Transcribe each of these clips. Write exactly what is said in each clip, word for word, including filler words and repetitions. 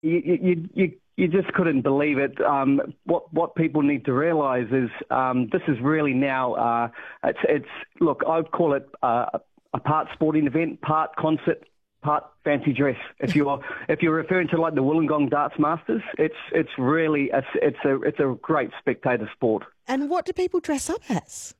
you you you, you just couldn't believe it. Um, what what people need to realise is um, this is really now. Uh, it's it's look. I'd call it uh, a part sporting event, part concert, part fancy dress. If you're if you're referring to like the Wollongong Darts Masters, it's it's really it's it's a it's a great spectator sport. And what do people dress up as?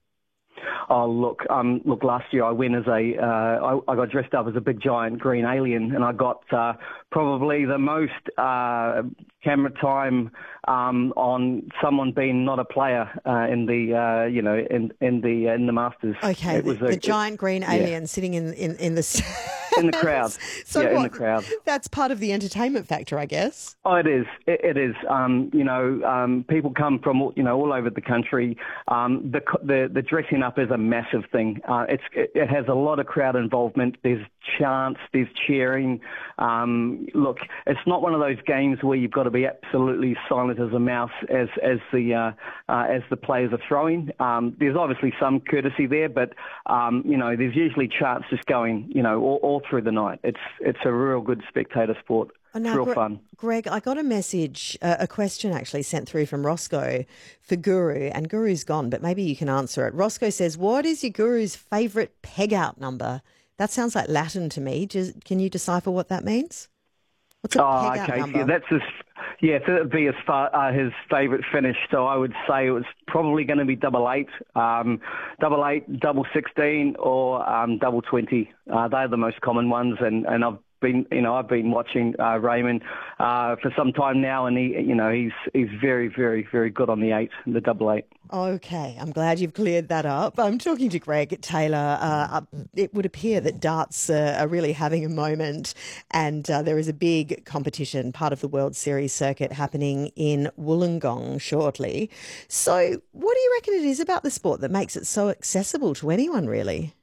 Oh look, um, look. Last year I went as a, uh, I, I got dressed up as a big giant green alien, and I got uh, probably the most uh, camera time um, on someone being not a player uh, in the, uh, you know, in in the in the Masters. Okay, it the, was a, the giant green alien yeah. sitting in in in the in the crowd. So yeah, what, in the crowd. That's part of the entertainment factor, I guess. Oh, it is. It, it is. Um, you know, um, people come from you know all over the country. Um, the, the the dressing up is a massive thing. Uh, it's it, it has a lot of crowd involvement. There's chants. There's cheering. Um, look, it's not one of those games where you've got to be absolutely silent as a mouse as as the uh, uh, as the players are throwing. Um, there's obviously some courtesy there, but um, you know, there's usually chants just going you know all, all through the night. It's it's a real good spectator sport. Oh, now, it's real Gre- fun. Greg, I got a message, uh, a question actually sent through from Roscoe for Guru, and Guru's gone, but maybe you can answer it. Roscoe says, what is your Guru's favourite peg-out number? That sounds like Latin to me. Just, can you decipher what that means? What's a oh, peg-out okay. number? Yeah, that's his, yeah, so that'd be his, far, uh, his favourite finish. So I would say it was probably going to be double eight, um, double eight, double sixteen, or um, double twenty. Uh, they're the most common ones, and, and I've been, you know, I've been watching uh, Raymond uh, for some time now, and he, you know, he's he's very, very, very good on the eight, the double eight. Okay, I'm glad you've cleared that up. I'm talking to Greg Taylor. Uh, it would appear that darts uh, are really having a moment, and uh, there is a big competition, part of the World Series circuit, happening in Wollongong shortly. So what do you reckon it is about the sport that makes it so accessible to anyone, really?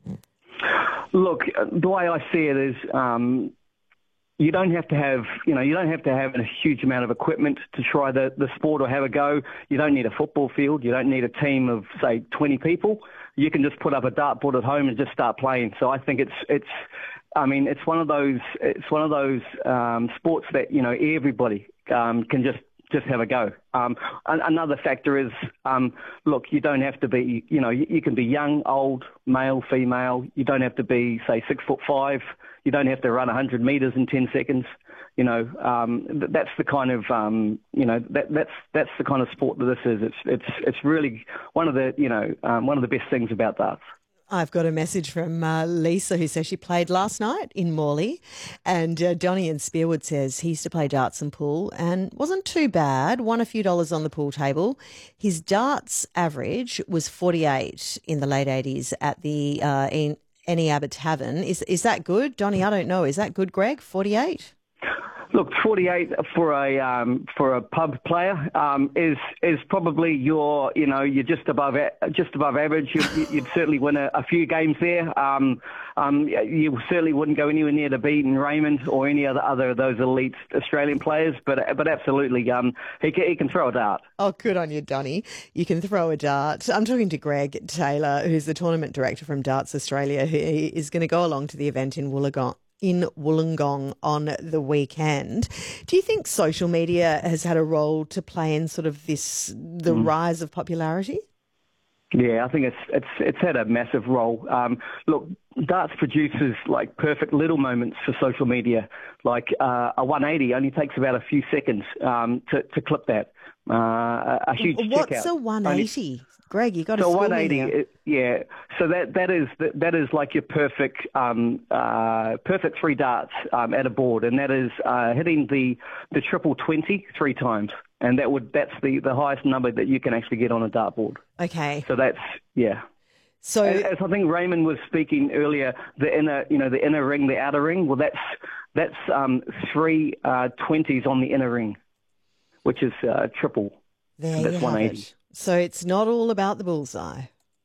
Look, the way I see it is um, you don't have to have, you know, you don't have to have a huge amount of equipment to try the, the sport or have a go. You don't need a football field. You don't need a team of, say, twenty people. You can just put up a dartboard at home and just start playing. So I think it's, it's, I mean, it's one of those, it's one of those um, sports that, you know, everybody um, can just just have a go. Um, another factor is, um, look, you don't have to be, you know, you, you can be young, old, male, female. You don't have to be, say, six foot five. You don't have to run one hundred metres in ten seconds. You know, um, that's the kind of, um, you know, that, that's that's the kind of sport that this is. It's it's it's really one of the, you know, um, one of the best things about darts. I've got a message from uh, Lisa who says she played last night in Morley, and uh, Johnny in Spearwood says he used to play darts and pool and wasn't too bad, won a few dollars on the pool table. His darts average was forty-eight in the late eighties at the uh, in Annie Abbott Tavern. Is, is that good? Johnny, I don't know. Is that good, Greg, forty-eight? Look, forty-eight for a um, for a pub player um, is is probably your you know you're just above just above average. You'd, you'd certainly win a, a few games there. Um, um, you certainly wouldn't go anywhere near to beating Raymond or any other other of those elite Australian players. But but absolutely, um, he can, he can throw a dart. Oh, good on you, Donny. You can throw a dart. I'm talking to Greg Taylor, who's the tournament director from Darts Australia, who is going to go along to the event in Wollongong. in Wollongong on the weekend. Do you think social media has had a role to play in sort of this, the mm. rise of popularity? Yeah, I think it's it's it's had a massive role. Um, look, darts produces like perfect little moments for social media. Like uh, a one eighty only takes about a few seconds um, to to clip that. Uh, a, a huge What's checkout. a one eighty? Only, Greg, you got to so school one eighty, me there. Yeah. So that that is that, that is like your perfect um, uh, perfect three darts um, at a board, and that is uh, hitting the the triple twenty three times, and that would that's the, the highest number that you can actually get on a dartboard. Okay. So that's yeah. So as, as I think Raymond was speaking earlier, the inner you know the inner ring, the outer ring. Well, that's that's um, three uh, twenties on the inner ring, which is uh, triple. There that's you one eighty. have it. So it's not all about the bullseye.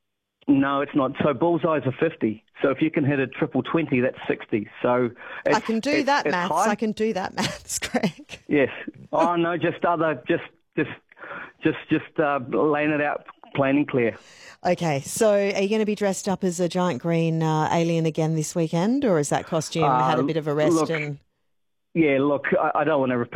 No, it's not. So bullseyes are fifty. So if you can hit a triple twenty, that's sixty. So it's, I can do it's, that it's maths. high. I can do that maths, Greg. Yes. Oh no, just other, just, just, just, just uh, laying it out plain and clear. Okay. So are you going to be dressed up as a giant green uh, alien again this weekend, or is that costume uh, had a bit of a rest? Look, and yeah. Look, I, I don't want to.